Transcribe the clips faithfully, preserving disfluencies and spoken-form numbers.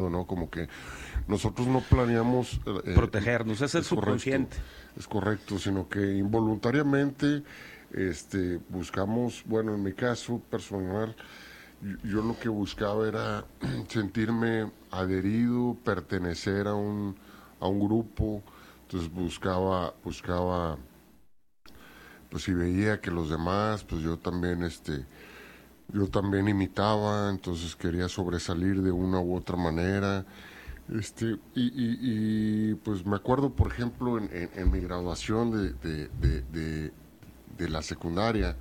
¿no? Como que nosotros no planeamos... Eh, Protegernos, ese es el subconsciente. Es correcto, sino que involuntariamente este, buscamos, bueno, en mi caso personal, yo, yo lo que buscaba era sentirme adherido, pertenecer a un, a un grupo, entonces buscaba, buscaba, pues si veía que los demás, pues yo también, este, yo también imitaba, entonces quería sobresalir de una u otra manera. Este, y, y, y pues me acuerdo, por ejemplo, en, en, en mi graduación de, de, de, de, de la secundaria,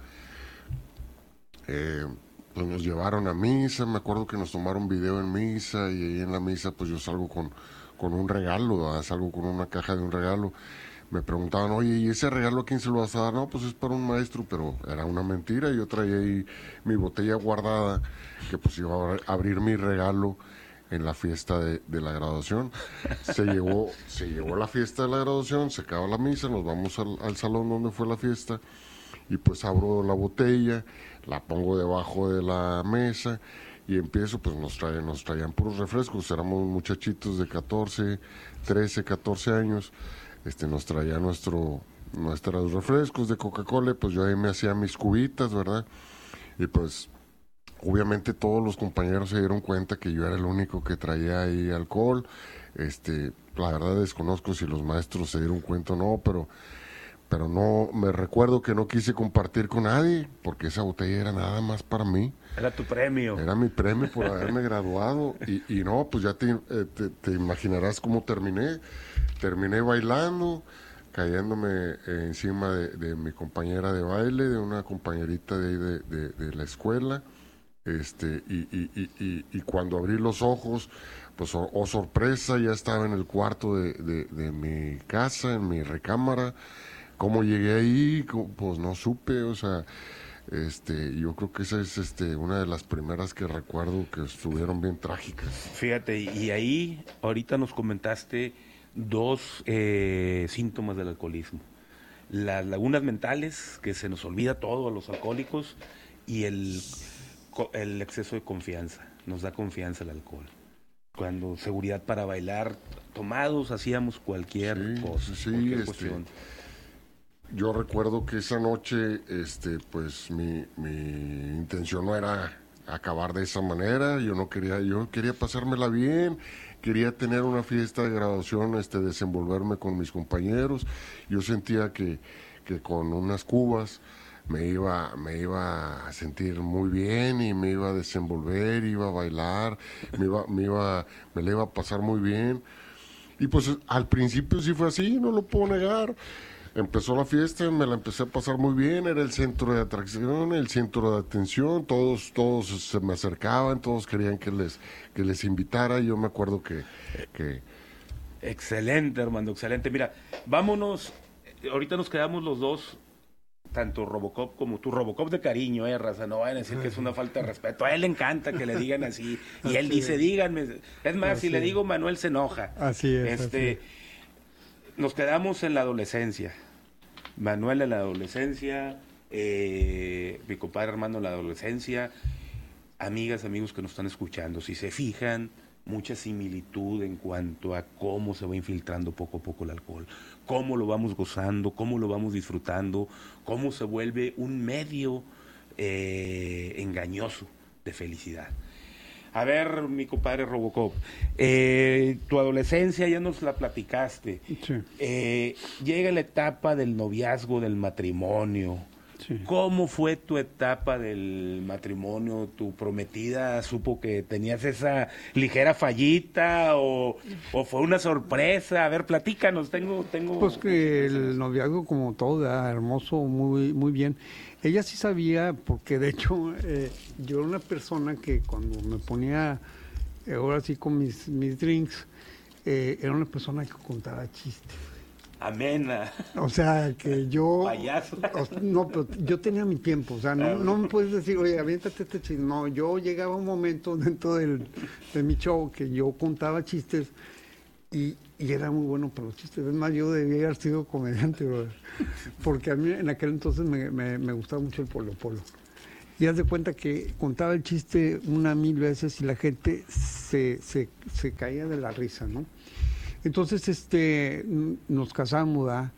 eh, pues nos llevaron a misa, me acuerdo que nos tomaron video en misa y ahí en la misa pues yo salgo con, con un regalo, ¿verdad? Salgo con una caja de un regalo. Me preguntaban, oye, ¿y ese regalo a quién se lo vas a dar? No, pues es para un maestro, pero era una mentira. Yo traía ahí mi botella guardada, que pues iba a abrir mi regalo en la fiesta de, de la graduación. Se llevó, se llevó la fiesta de la graduación, se acaba la misa, nos vamos al, al salón donde fue la fiesta y pues abro la botella, la pongo debajo de la mesa y empiezo, pues nos traen, nos traían puros refrescos, éramos muchachitos de catorce, trece, catorce años, este nos traía nuestro, nuestros refrescos de Coca-Cola, pues yo ahí me hacía mis cubitas, ¿verdad? Y pues obviamente todos los compañeros se dieron cuenta que yo era el único que traía ahí alcohol. Este, la verdad desconozco si los maestros se dieron cuenta o no, pero, pero no, me recuerdo que no quise compartir con nadie, porque esa botella era nada más para mí. Era tu premio. Era mi premio por haberme graduado. Y, y no, pues ya te, eh, te, te imaginarás cómo terminé. Terminé bailando, cayéndome eh, encima de, de mi compañera de baile, de una compañerita de, de, de, de la escuela. Este, y, y, y, y, y cuando abrí los ojos, pues oh, oh sorpresa, ya estaba en el cuarto de, de, de mi casa, en mi recámara. ¿Cómo llegué ahí? Pues no supe, o sea, este, yo creo que esa es este, una de las primeras que recuerdo que estuvieron bien trágicas. Fíjate, y ahí ahorita nos comentaste dos eh, síntomas del alcoholismo. Las lagunas mentales, que se nos olvida todo a los alcohólicos, y el... el exceso de confianza, nos da confianza el alcohol. Cuando seguridad para bailar, tomados hacíamos cualquier sí, cosa, sí, cualquier este, cuestión. Yo recuerdo que esa noche, este, pues mi, mi intención no era acabar de esa manera, yo no quería, yo quería pasármela bien, quería tener una fiesta de graduación, este, desenvolverme con mis compañeros. Yo sentía que, que con unas cubas me iba, me iba a sentir muy bien y me iba a desenvolver, iba a bailar, me iba, me iba, me la iba a pasar muy bien. Y pues al principio sí fue así, no lo puedo negar. Empezó la fiesta, me la empecé a pasar muy bien, era el centro de atracción, el centro de atención, todos, todos se me acercaban, todos querían que les, que les invitara. Yo me acuerdo que, que... Excelente, Armando, excelente. Mira, vámonos, ahorita nos quedamos los dos, tanto Robocop como tú, Robocop de cariño, eh, raza, no vayan a decir que es una falta de respeto, a él le encanta que le digan así, y él dice, díganme, es más, así si le digo Manuel se enoja. Así es. Este, así. Nos quedamos en la adolescencia, Manuel en la adolescencia, eh, mi compadre Armando en la adolescencia, amigas, amigos que nos están escuchando, si se fijan, mucha similitud en cuanto a cómo se va infiltrando poco a poco el alcohol, cómo lo vamos gozando, cómo lo vamos disfrutando, cómo se vuelve un medio eh, engañoso de felicidad. A ver, mi compadre Robocop, eh, tu adolescencia ya nos la platicaste. Sí. Eh, llega la etapa del noviazgo, del matrimonio. Sí. ¿Cómo fue tu etapa del matrimonio? ¿Tu prometida supo que tenías esa ligera fallita o, o fue una sorpresa? A ver, platícanos, tengo... tengo pues que el noviazgo como todo, era hermoso, muy, muy bien. Ella sí sabía, porque de hecho eh, yo era una persona que cuando me ponía, eh, ahora sí con mis, mis drinks, eh, era una persona que contaba chistes. Amena. O sea, que yo... Payaso. O, no, pero yo tenía mi tiempo. O sea, no, no me puedes decir, oye, aviéntate este chiste. No, yo llegaba a un momento dentro del, de mi show que yo contaba chistes y, y era muy bueno para los chistes. Es más, yo debía haber sido comediante, brother. Porque a mí en aquel entonces me, me, me gustaba mucho el Polo Polo. Y haz de cuenta que contaba el chiste una mil veces y la gente se, se, se caía de la risa, ¿no? Entonces, este, nos casamos, ¿verdad?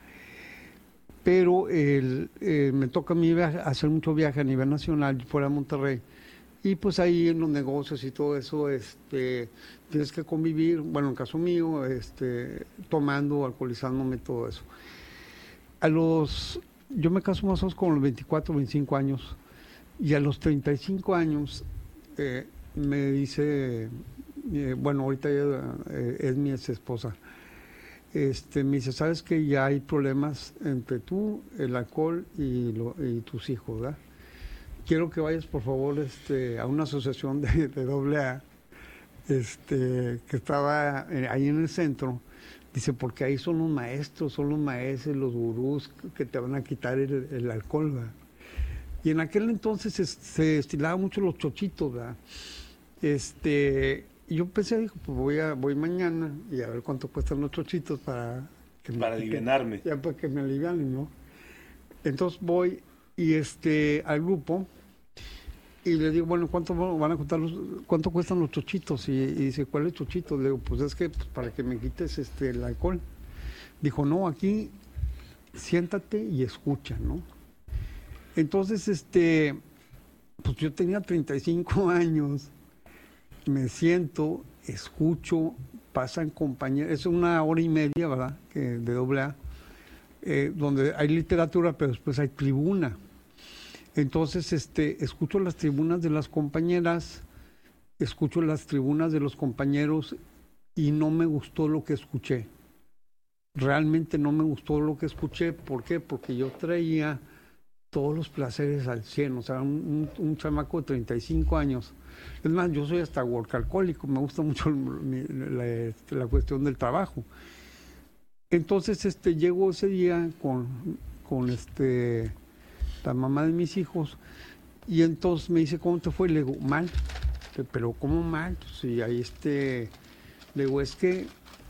Pero el, eh, me toca a mí viaje, hacer mucho viaje a nivel nacional, fuera de Monterrey. Y pues ahí en los negocios y todo eso, este, tienes que convivir, bueno, en caso mío, este, tomando, alcoholizándome, todo eso. A los, yo me caso más o menos con los veinticuatro, veinticinco años, y a los treinta y cinco años eh, me dice, eh, bueno, ahorita ella eh, es mi ex esposa, este, me dice, ¿sabes que ya hay problemas entre tú, el alcohol y, lo, y tus hijos, ¿verdad? Quiero que vayas, por favor, este, a una asociación de, de doble A, este, que estaba ahí en el centro. Dice, porque ahí son los maestros, son los maestros, los gurús que te van a quitar el, el alcohol, ¿verdad? Y en aquel entonces se, se estilaban mucho los chochitos, ¿verdad? Este, y yo pensé, dijo, pues voy a, voy mañana y a ver cuánto cuestan los chochitos para que para me, alivianarme. Ya para que me alivianen, ¿no? Entonces voy y este al grupo y le digo, bueno, ¿cuánto van a costar los, cuánto cuestan los chochitos? Y, y dice, ¿cuáles chochitos? Le digo, pues es que pues, para que me quites este el alcohol. Dijo, no, aquí siéntate y escucha, ¿no? Entonces, este, pues yo tenía treinta y cinco años, me siento, escucho, pasan compañeros, es una hora y media, ¿verdad? Que de doble A. Eh, donde hay literatura, pero después hay tribuna. Entonces, este, escucho las tribunas de las compañeras, escucho las tribunas de los compañeros y no me gustó lo que escuché. Realmente no me gustó lo que escuché. ¿Por qué? Porque yo traía todos los placeres al cien, o sea, un, un, un chamaco de treinta y cinco años. Es más, yo soy hasta workaholic, me gusta mucho mi, la, la cuestión del trabajo. Entonces, este, llego ese día con, con este, la mamá de mis hijos y entonces me dice, ¿cómo te fue? Le digo, mal. Pero ¿cómo mal? Sí, ahí este, le digo, es que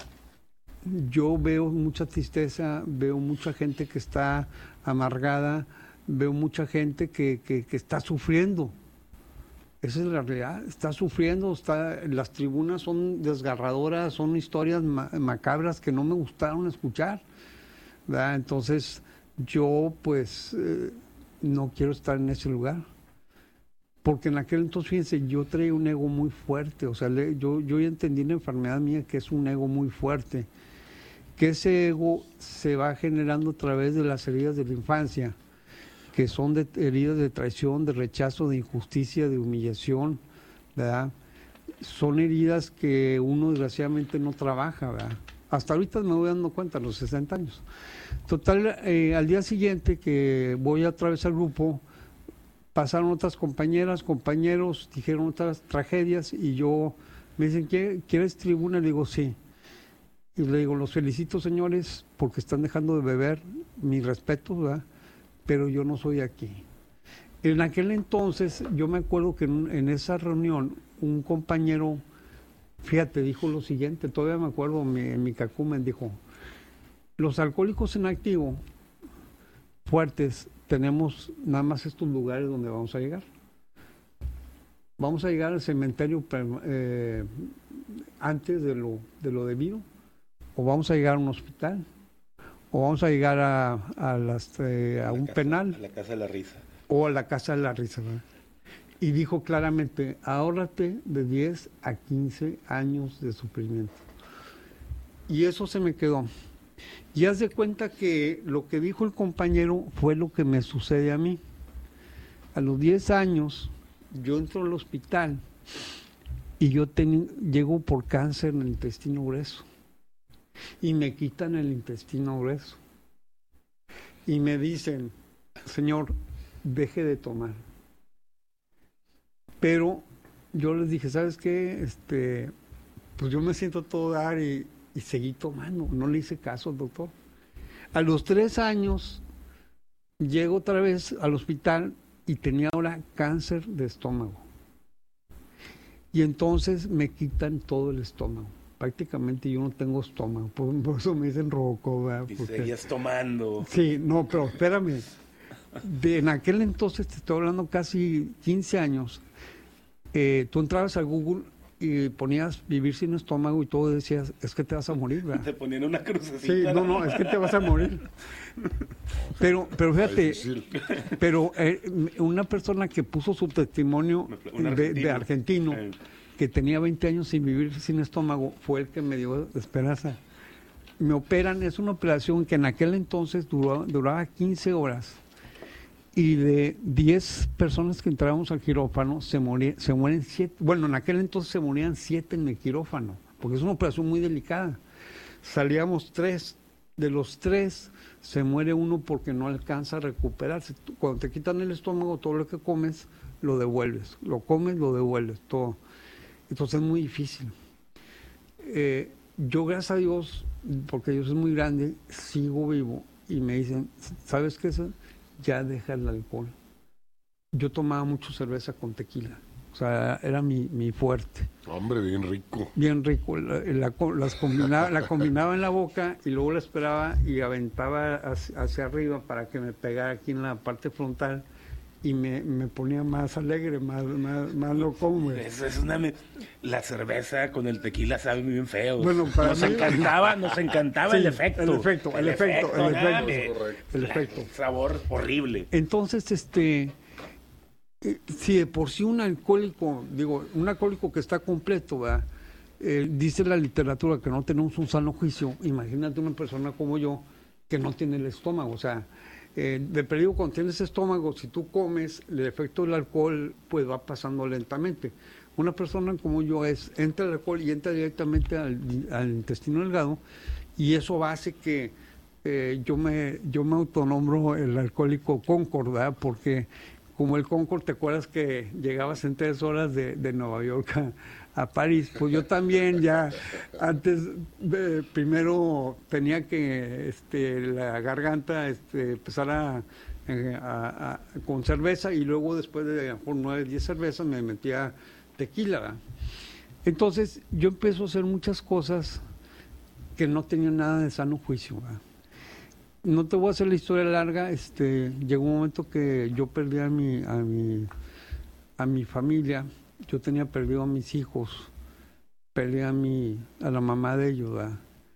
yo veo mucha tristeza, veo mucha gente que está amargada, veo mucha gente que, que, que está sufriendo. Esa es la realidad, está sufriendo, está, las tribunas son desgarradoras, son historias ma macabras que no me gustaron escuchar, ¿verdad? Entonces yo pues eh, no quiero estar en ese lugar, porque en aquel entonces, fíjense, yo traía un ego muy fuerte, o sea, le, yo, yo ya entendí la enfermedad mía que es un ego muy fuerte, que ese ego se va generando a través de las heridas de la infancia, que son de, heridas de traición, de rechazo, de injusticia, de humillación, ¿verdad? Son heridas que uno desgraciadamente no trabaja, ¿verdad? Hasta ahorita me voy dando cuenta, a los sesenta años. Total, eh, al día siguiente que voy a atravesar el grupo, pasaron otras compañeras, compañeros, dijeron otras tragedias y yo, me dicen, ¿quieres tribuna? Le digo, sí. Y le digo, los felicito, señores, porque están dejando de beber, mi respeto, ¿verdad? Pero yo no soy aquí. En aquel entonces, yo me acuerdo que en, en esa reunión, un compañero, fíjate, dijo lo siguiente, todavía me acuerdo, mi, mi cacumen dijo, los alcohólicos en activo, fuertes, tenemos nada más estos lugares donde vamos a llegar. Vamos a llegar al cementerio eh, antes de lo, de lo debido, o vamos a llegar a un hospital, o vamos a llegar a, a, las, eh, a, a un casa, penal. A la casa de la risa. O a la casa de la risa, ¿verdad? Y dijo claramente, ahórrate de diez a quince años de sufrimiento. Y eso se me quedó. Y haz de cuenta que lo que dijo el compañero fue lo que me sucede a mí. A los diez años, yo entro al hospital y yo ten, llego por cáncer en el intestino grueso. Y me quitan el intestino grueso. Y me dicen, señor, deje de tomar. Pero yo les dije, ¿sabes qué? Este, pues yo me siento todo dar y, y seguí tomando. No le hice caso al doctor. A los tres años, llego otra vez al hospital y tenía ahora cáncer de estómago. Y entonces me quitan todo el estómago. Prácticamente yo no tengo estómago, por, por eso me dicen Robocop. Y seguías tomando. Sí, no, pero espérame. de, en aquel entonces, te estoy hablando casi quince años, eh, tú entrabas a Google y ponías vivir sin estómago y todo, decías, es que te vas a morir, ¿verdad? Te ponían una crucecita. Sí, no, no, es que te vas a morir. Pero, pero fíjate, pero eh, una persona que puso su testimonio de, de argentino, que tenía veinte años sin vivir sin estómago, fue el que me dio esperanza. Me operan, es una operación que en aquel entonces duró, duraba quince horas. Y de diez personas que entrábamos al quirófano, se, moría, se mueren siete. Bueno, en aquel entonces se morían siete en el quirófano, porque es una operación muy delicada. Salíamos tres. De los tres, se muere uno porque no alcanza a recuperarse. Cuando te quitan el estómago, todo lo que comes, lo devuelves. Lo comes, lo devuelves, todo. Entonces es muy difícil. Eh, yo, gracias a Dios, porque Dios es muy grande, sigo vivo. Y me dicen, ¿sabes qué es? Ya deja el alcohol. Yo tomaba mucho cerveza con tequila, o sea, era mi, mi fuerte. Hombre, bien rico. Bien rico. La, la, las combinaba, la combinaba en la boca y luego la esperaba y aventaba hacia, hacia arriba para que me pegara aquí en la parte frontal y me, me ponía más alegre, más, más, más loco. Es, es una, la cerveza con el tequila sabe muy bien feo. Bueno, para nos mí... encantaba, nos encantaba sí, el efecto. El efecto, el, el efecto, efecto, el efecto. El, el efecto. Sabor horrible. Entonces, este, eh, si de por sí un alcohólico, digo, un alcohólico que está completo, ¿verdad? Eh, dice la literatura que no tenemos un sano juicio. Imagínate una persona como yo que no tiene el estómago, o sea, Eh, de perdido, cuando tienes estómago, si tú comes, el efecto del alcohol pues va pasando lentamente. Una persona como yo es, entra el alcohol y entra directamente al, al intestino delgado, y eso hace que eh, yo me yo me autonombro el alcohólico Concord, ¿verdad? Porque como el Concord, ¿te acuerdas que llegabas en tres horas de, de Nueva York a, a París? Pues yo también ya antes, eh, primero tenía que este, la garganta este, empezar a, eh, a, a, con cerveza, y luego después de por nueve, diez cervezas me metía tequila, ¿verdad? Entonces yo empiezo a hacer muchas cosas que no tenían nada de sano juicio, ¿verdad? No te voy a hacer la historia larga. Este, llegó un momento que yo perdí a mi, a mi, a mi familia. Yo tenía perdido a mis hijos, perdí a mi, a la mamá de ellos, ¿verdad?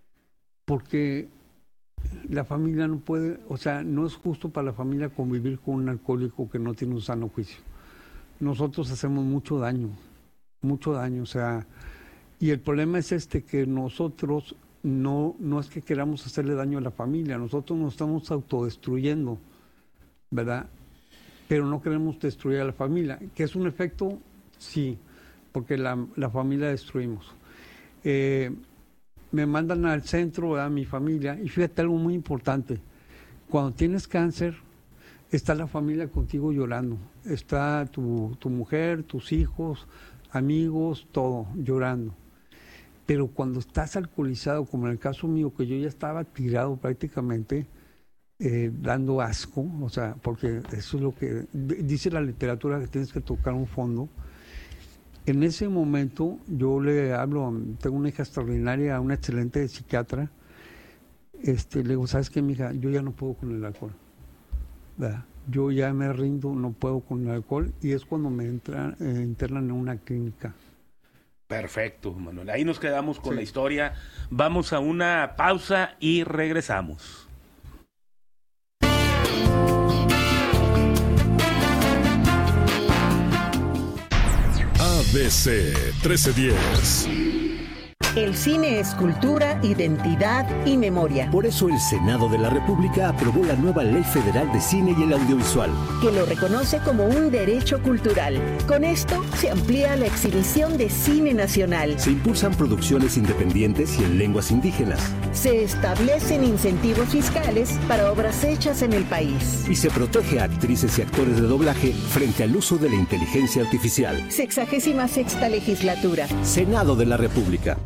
Porque la familia no puede, o sea, no es justo para la familia convivir con un alcohólico que no tiene un sano juicio. Nosotros hacemos mucho daño, mucho daño, o sea, y el problema es este, que nosotros No, no es que queramos hacerle daño a la familia, nosotros nos estamos autodestruyendo, ¿verdad? Pero no queremos destruir a la familia, que es un efecto, sí, porque la, la familia destruimos. Eh, me mandan al centro, ¿verdad? Mi familia, y fíjate algo muy importante, cuando tienes cáncer, está la familia contigo llorando, está tu, tu mujer, tus hijos, amigos, todo, llorando. Pero cuando estás alcoholizado, como en el caso mío, que yo ya estaba tirado prácticamente, eh, dando asco, o sea, porque eso es lo que dice la literatura, que tienes que tocar un fondo. En ese momento yo le hablo, tengo una hija extraordinaria, una excelente psiquiatra, este, le digo, ¿sabes qué, mija? Yo ya no puedo con el alcohol, ¿verdad? Yo ya me rindo, no puedo con el alcohol, y es cuando me entra, eh, internan en una clínica. Perfecto, Manuel. Ahí nos quedamos con sí. la historia. Vamos a una pausa y regresamos. A B C trece diez. El cine es cultura, identidad y memoria. Por eso el Senado de la República aprobó la nueva Ley Federal de Cine y el Audiovisual, que lo reconoce como un derecho cultural. Con esto se amplía la exhibición de cine nacional. Se impulsan producciones independientes y en lenguas indígenas. Se establecen incentivos fiscales para obras hechas en el país. Y se protege a actrices y actores de doblaje frente al uso de la inteligencia artificial. Sexagésima sexta legislatura. Senado de la República.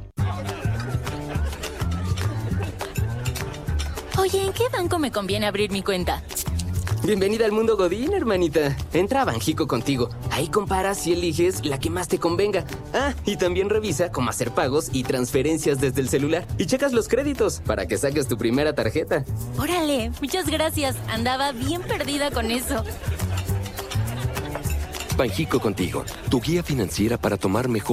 Oye, ¿en qué banco me conviene abrir mi cuenta? Bienvenida al mundo Godín, hermanita. Entra a Banjico contigo. Ahí comparas y eliges la que más te convenga. Ah, y también revisa cómo hacer pagos y transferencias desde el celular. Y checas los créditos para que saques tu primera tarjeta. Órale, muchas gracias. Andaba bien perdida con eso. Banjico Contigo, tu guía financiera para tomar mejor